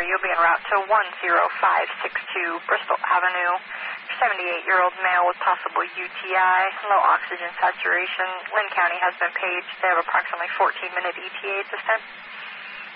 You'll be en route to 10562 Bristol Avenue. 78-year-old male with possible UTI, low oxygen saturation. Lynn County has been paged. They have approximately 14-minute ETA at this time.